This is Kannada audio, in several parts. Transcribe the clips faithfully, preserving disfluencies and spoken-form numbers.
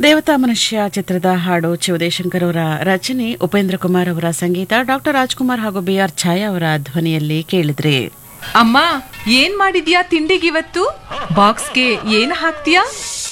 ದೇವತಾ ಮನುಷ್ಯ ಚಿತ್ರದ ಹಾಡು ಚಿವುದೇಶಂಕರ್ ಅವರ ರಚನೆ, ಉಪೇಂದ್ರ ಕುಮಾರ್ ಅವರ ಸಂಗೀತ, ಡಾಕ್ಟರ್ ರಾಜ್ಕುಮಾರ್ ಹಾಗೂ ಬಿ ಆರ್ ಛಾಯಾ ಅವರ ಧ್ವನಿಯಲ್ಲಿ ಕೇಳಿದ್ರಿ. ಅಮ್ಮ, ಏನ್ ಮಾಡಿದ್ಯಾ ತಿಂಡಿಗಿವತ್ತು? ಬಾಕ್ಸ್ಗೆ ಏನ್ ಹಾಕ್ತೀಯಾ?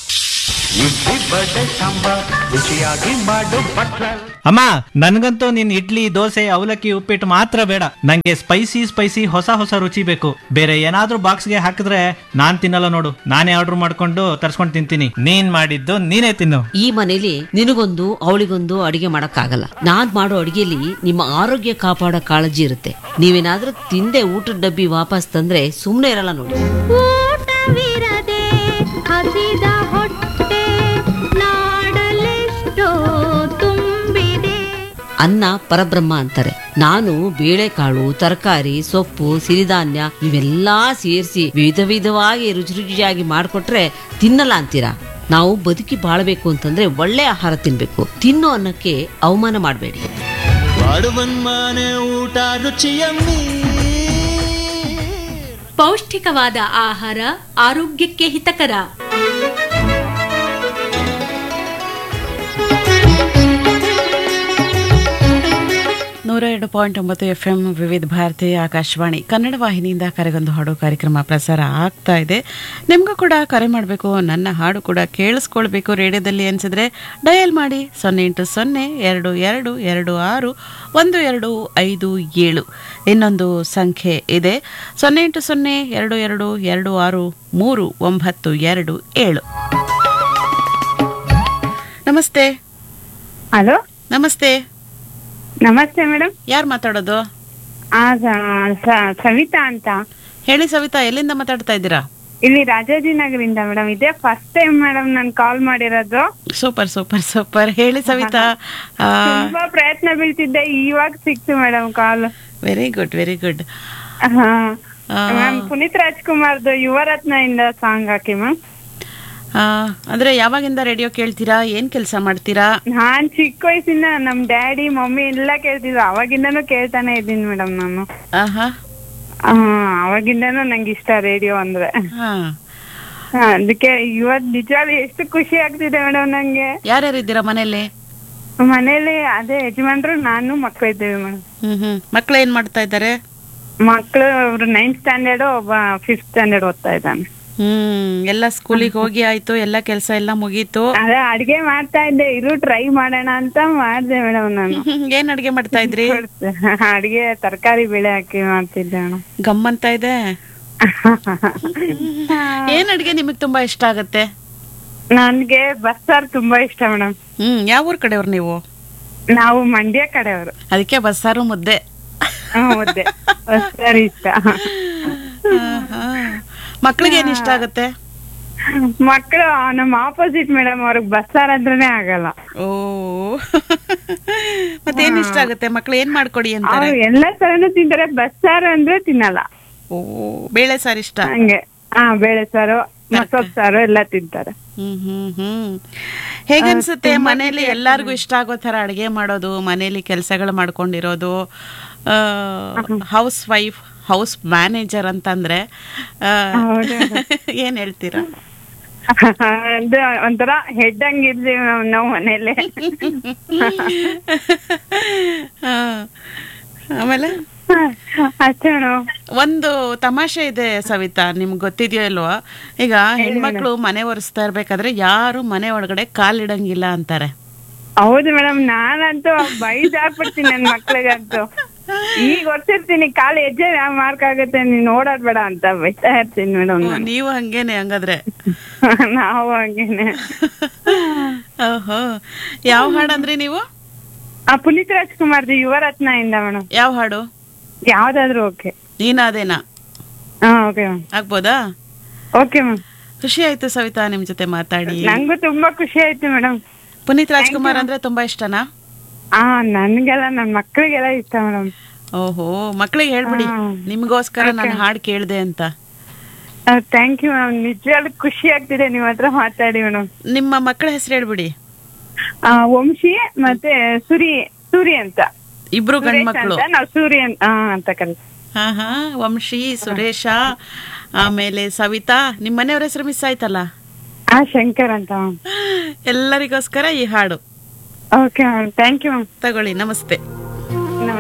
ಅಮ್ಮ, ನನ್ಗಂತೂ ನಿನ್ ಇಡ್ಲಿ, ದೋಸೆ, ಅವಲಕ್ಕಿ, ಉಪ್ಪಿಟ್ಟು ಮಾತ್ರ ಬೇಡ. ನಂಗೆ ಸ್ಪೈಸಿ ಸ್ಪೈಸಿ ಹೊಸ ಹೊಸ ರುಚಿ ಬೇಕು. ಬೇರೆ ಏನಾದ್ರೂ ಬಾಕ್ಸ್ಗೆ ಹಾಕಿದ್ರೆ ನಾನ್ ತಿನ್ನಲ್ಲ ನೋಡು. ನಾನೇ ಆರ್ಡರ್ ಮಾಡ್ಕೊಂಡು ತರ್ಸ್ಕೊಂಡು ತಿಂತೀನಿ. ನೀನ್ ಮಾಡಿದ್ದು ನೀನೇ ತಿನ್ನು. ಈ ಮನೇಲಿ ನಿನಗೊಂದು ಅವಳಿಗೊಂದು ಅಡಿಗೆ ಮಾಡಕ್ಕಾಗಲ್ಲ. ನಾನ್ ಮಾಡೋ ಅಡಿಗೆಲಿ ನಿಮ್ಮ ಆರೋಗ್ಯ ಕಾಪಾಡೋ ಕಾಳಜಿ ಇರುತ್ತೆ. ನೀವೇನಾದ್ರೂ ತಿಂದೆ ಊಟದ ಡಬ್ಬಿ ವಾಪಸ್ ತಂದ್ರೆ ಸುಮ್ನೆ ಇರಲ್ಲ ನೋಡಿ. ಊಟವಿರದೆ ಹಸಿದ ಹೊಟ್ಟೆ ನಾಡಲೆಷ್ಟೋ ತುಂಬಿದೆ. ಅನ್ನ ಪರಬ್ರಹ್ಮ ಅಂತಾರೆ. ನಾನು ಬೇಳೆಕಾಳು, ತರಕಾರಿ, ಸೊಪ್ಪು, ಸಿರಿಧಾನ್ಯ ಇವೆಲ್ಲಾ ಸೇರಿಸಿ ವಿಧ ವಿಧವಾಗಿ ರುಚಿ ರುಚಿಯಾಗಿ ಮಾಡ್ಕೊಟ್ರೆ ತಿನ್ನಲ್ಲ ಅಂತೀರಾ? ನಾವು ಬದುಕಿ ಬಾಳ್ಬೇಕು ಅಂತಂದ್ರೆ ಒಳ್ಳೆ ಆಹಾರ ತಿನ್ಬೇಕು. ತಿನ್ನೋ ಅನ್ನಕ್ಕೆ ಅವಮಾನ ಮಾಡಬೇಡಿ. ಊಟ ರುಚಿಯಮ್ಮಿ. ಪೌಷ್ಟಿಕವಾದ ಆಹಾರ ಆರೋಗ್ಯಕ್ಕೆ ಹಿತಕರ. ನೂರ ಎರಡು ಪಾಯಿಂಟ್ ಒಂಬತ್ತು ಎಫ್ ಎಂ ವಿವಿಧ ಭಾರತಿ ಆಕಾಶವಾಣಿ ಕನ್ನಡ ವಾಹಿನಿಯಿಂದ ಕರೆಗೊಂದು ಹಾಡು ಕಾರ್ಯಕ್ರಮ ಪ್ರಸಾರ ಆಗ್ತಾ ಇದೆ. ನಿಮಗೂ ಕೂಡ ಕರೆ ಮಾಡಬೇಕು, ನನ್ನ ಹಾಡು ಕೂಡ ಕೇಳಿಸ್ಕೊಳ್ಬೇಕು ರೇಡಿಯೋದಲ್ಲಿ ಅನಿಸಿದ್ರೆ ಡಯಲ್ ಮಾಡಿ ಸೊನ್ನೆ ಎಂಟು ಸೊನ್ನೆ ಎರಡು ಎರಡು ಎರಡು ಆರು ಒಂದು ಎರಡು ಐದು ಏಳು. ಇನ್ನೊಂದು ಸಂಖ್ಯೆ ಇದೆ ಸೊನ್ನೆ ಎಂಟು ಸೊನ್ನೆ ಎರಡು ಎರಡು ಎರಡು ಆರು ಮೂರು ಒಂಬತ್ತು ಎರಡು ಏಳು. ನಮಸ್ತೆ. ಹಲೋ, ನಮಸ್ತೆ. ನಮಸ್ತೆ ಮೇಡಮ್. ಯಾರು ಮಾತಾಡೋದು? ಸವಿತಾ ಅಂತ. ಹೇಳಿ ಸವಿತಾ, ಎಲ್ಲಿಂದ ಮಾತಾಡ್ತಾ ಇದ್ದೀರಾ? ಇಲ್ಲಿ ರಾಜಾಜಿನಗರಿಂದ ಮೇಡಮ್. ಇದೇ ಫಸ್ಟ್ ಟೈಮ್ ಮೇಡಮ್ ನಾನು ಕಾಲ್ ಮಾಡಿರೋದು. Super super super. ಹೇಳಿ ಸವಿತಾ. ತುಂಬಾ ಪ್ರಯತ್ನ ಬೀಳ್ತಿದ್ದೆ, ಇವಾಗ ಸಿಕ್ತು ಮೇಡಮ್ ಕಾಲ್. Very good very good. Ma'am, Puneeth ರಾಜ್ಕುಮಾರ್ದು Yuvarathna ಇಂದ ಸಾಂಗ್ ಹಾಕಿ ಮ್ಯಾಮ್. ಅಂದ್ರೆ ಯಾವಾಗಿಂದ ರೇಡಿಯೋ ಕೇಳ್ತೀರಾ? ಏನ್ ಕೆಲಸ ಮಾಡ್ತೀರಾ? ನಾನ್ ಚಿಕ್ಕ ವಯಸ್ಸಿಂದ ನಮ್ ಡ್ಯಾಡಿ ಮಮ್ಮಿ ಎಲ್ಲ ಕೇಳ್ತಿದ್ರು. ಅವಾಗಿಂದಾನು ಕೇಳ್ತಾನೆ ಇದ್ದೀನಿ ಮೇಡಮ್ ನಾನು. ಆಹಾ, ಅವಾಗಿಂದಾನು ನಂಗೆ ಇಷ್ಟ ರೇಡಿಯೋ ಅಂದ್ರೆ. ಹಾ, ಅದಕ್ಕೆ ಇವತ್ ನಿಜವಾಗ್ಲೂ ಎಷ್ಟು ಖುಷಿ ಆಗ್ತಿದೆ ಮೇಡಮ್ ನಂಗೆ. ಯಾರ್ಯಾರಿದ್ದೀರಾ ಮನೇಲಿ? ಮನೇಲಿ ಅದೇ ಯಜಮಾನ್ರು, ನಾನು, ಮಕ್ಳು ಇದ್ದೇವೆ ಮೇಡಮ್. ಹ್ಮ್ ಹ್ಮ್ ಮಕ್ಳು ಏನ್ ಮಾಡ್ತಾ ಇದ್ದಾರೆ? ಮಕ್ಳು ಒಬ್ರು ನೈನ್ತ್ ಸ್ಟ್ಯಾಂಡರ್ಡ್, ಒಬ್ಬ ಫಿಫ್ತ್ ಸ್ಟ್ಯಾಂಡರ್ಡ್ ಓದ್ತಾ ಇದ್ದಾನೆ. ಹ್ಮ್ ಎಲ್ಲ ಸ್ಕೂಲಿಗೆ ಹೋಗಿ ಆಯ್ತು, ಎಲ್ಲ ಕೆಲಸ ಎಲ್ಲ ಮುಗೀತು. ಅದೇ ಅಡ್ಗೆ ಮಾಡ್ತಾ ಇದ್ದೆ, ಇರು ಟ್ರೈ ಮಾಡೋಣ ಅಂತ ಮಾಡ್ದೆ ಮೇಡಮ್ ನಾನು. ಏನ್ ಅಡ್ಗೆ ಮಾಡ್ತಾ ಇದ್ರಿ? ಅಡ್ಗೆ ತರಕಾರಿ ಬೇಳೆ ಹಾಕಿ ಮಾಡ್ತಿದ್ದೆ ಮೇಡಮ್. ಗಮ್ಮಂತ ಇದೆ. ಏನ್ ಅಡ್ಗೆ ನಿಮಗ್ ತುಂಬಾ ಇಷ್ಟ ಆಗತ್ತೆ? ನನ್ಗೆ ಬಸ್ಸಾರ್ ತುಂಬಾ ಇಷ್ಟ ಮೇಡಮ್. ಹ್ಮ್ ಯಾವ ಊರ್ ಕಡೆಯವ್ರು ನೀವು? ನಾವು ಮಂಡ್ಯ ಕಡೆಯವರು. ಅದಕ್ಕೆ ಬಸ್ಸಾರು ಮುದ್ದೆ. ಮುದ್ದೆ ಬಸ್ಸಾರ್ ಇಷ್ಟ. ಮಕ್ಳಿಗೆ ಏನ್ ಇಷ್ಟ ಆಗತ್ತೆ? ಮಕ್ಕಳು ನಮ್ಮ ಆಪೋಸಿಟ್ ಮೇಡಮ್, ಅವ್ರಿಗೆ ಬಸ್ಸಾರ್ ಅಂದ್ರೇನೆ ಆಗಲ್ಲ. ಓ, ಮತ್ತೇನ್ ಇಷ್ಟ ಆಗುತ್ತೆ? ಮಕ್ಳು ಏನ್ ಮಾಡ್ಕೊಡಿ ಅಂತಾರೆ? ಎಲ್ಲಾ ತರನು ತಿಂತಾರೆ, ಬಸ್ಸಾರು ಅಂದ್ರೆ ತಿನ್ನಲ್ಲ. ಓ, ಬೇಳೆ ಸಾರು ಇಷ್ಟ. ಹಂಗೆ ಹಾ, ಬೇಳೆ ಸಾರು, ಮಸೊಪ್ಪು ಸಾರು ಎಲ್ಲ ತಿಂತಾರೆ. ಹ್ಮ್ ಹ್ಮ್ ಹ್ಮ್ ಹೇಗನ್ಸುತ್ತೆ ಮನೇಲಿ ಎಲ್ಲಾರ್ಗು ಇಷ್ಟ ಆಗೋ ತರ ಅಡ್ಗೆ ಮಾಡೋದು, ಮನೇಲಿ ಕೆಲ್ಸಗಳು ಮಾಡ್ಕೊಂಡಿರೋದು? ಹೌಸ್ ವೈಫ್, ಹೌಸ್ ಮ್ಯಾನೇಜರ್ ಅಂತಂದ್ರೆ ಏನ್ ಹೇಳ್ತೀರಾ? ಅಂದ್ರೆ ಒಂಥರ ಹೆಡ್ ಹಂಗಿರ್ತೀವಿ ನಾವು ಮನೇಲಿ. ಆಮೇಲೆ ಅಷ್ಟೇ ಮೇಡಮ್. ಒಂದು ತಮಾಷೆ ಇದೆ ಸವಿತಾ, ನಿಮ್ಗೆ ಗೊತ್ತಿದೆಯೋ ಇಲ್ವಾ? ಈಗ ಹೆಣ್ಮಕ್ಳು ಮನೆ ಒರೆಸ್ತಾ ಇರ್ಬೇಕಾದ್ರೆ ಯಾರು ಮನೆ ಒಳಗಡೆ ಕಾಲಿಡಂಗಿಲ್ಲ ಅಂತಾರೆ. ಹೌದು ಮೇಡಮ್, ನಾನಂತೂ ಬೈದ್ ಹಾಕ್ಬಿಡ್ತೀನಿ ನನ್ ಮಕ್ಳಿಗಂತೂ. ಈಗ ಒರ್ಸಿರ್ತೀನಿ, ಕಾಲು ಹೆಜ್ಜೆ ಮಾರ್ಕ್ ಆಗುತ್ತೆ, ನೀನ್ ಓಡಾಡ್ ಬೇಡ ಅಂತ ಬೈತಾ ಇರ್ತೀನಿ ಮೇಡಮ್. ನೀವು ಹಂಗೇನೆ ಹಂಗಾದ್ರೆ? ನಾವು ಹಂಗೇನೆ. ಓಹೋ, ಯಾವ ಹಾಡಂದ್ರಿ ನೀವು? ಆ ಪುನೀತ್ ರಾಜ್ಕುಮಾರ್ದು ಯುವರತ್ನ ಇಂದ ಮೇಡಮ್. ಯಾವ ಹಾಡು? ಯಾವ್ದಾದ್ರು ಓಕೆ. ನೀನಾದೇನಾ? ಹಾ, ಓಕೆ ಮ್ಯಾಮ್. ಆಗ್ಬೋದಾ? Okay ma'am. ಖುಷಿ ಆಯ್ತು ಸವಿತಾ ನಿಮ್ ಜೊತೆ ಮಾತಾಡಿ. ನಂಗೂ ತುಂಬಾ ಖುಷಿ ಆಯ್ತು ಮೇಡಮ್. ಪುನೀತ್ ರಾಜ್ಕುಮಾರ್ ಅಂದ್ರೆ ತುಂಬಾ ಇಷ್ಟನಾ? ಹಾ, ನನ್ಗೆಲ್ಲ ನನ್ ಮಕ್ಳಿಗೆಲ್ಲ ಇಷ್ಟ ಮೇಡಮ್. ಓಹೋ, ಮಕ್ಳಿಗೆ ಹೇಳ್ಬಿಡಿ ನಿಮ್ಗೋಸ್ಕರ ನಾನು ಹಾಡ್ ಕೇಳ್ದೆ ಅಂತ. ಥ್ಯಾಂಕ್ ಯು ಮ್ಯಾಮ್, ನಿಜವಾಗ್ಲೂ ಖುಷಿ ಆಗ್ತಿದೆ ನಿಮ್ ಹತ್ರ ಮಾತಾಡಿ ಮೇಡಮ್. ನಿಮ್ಮ ಮಕ್ಕಳ ಹೆಸರು ಹೇಳ್ಬಿಡಿ. ವಂಶಿ ಮತ್ತೆ ಸುರಿ ಸೂರಿ ಅಂತ. ಇಬ್ರು ಗಂಡ್ ಮಕ್ಳು? ನಾವ್ ಸೂರಿ ಅಂತ ಕರೀತೀವಿ. ಹಾ ಹಾ, ವಂಶಿ, ಸುರೇಶ, ಆಮೇಲೆ ಸವಿತಾ. ನಿಮ್ ಮನೆಯವ್ರ ಹೆಸರು ಮಿಸ್ ಆಯ್ತಲ್ಲ? ಆ ಶಂಕರ್ ಅಂತ. ಎಲ್ಲರಿಗೋಸ್ಕರ ಈ ಹಾಡು okay ma'am thank you ma'am. ತಗೊಳ್ಳಿ. ನಮಸ್ತೆ.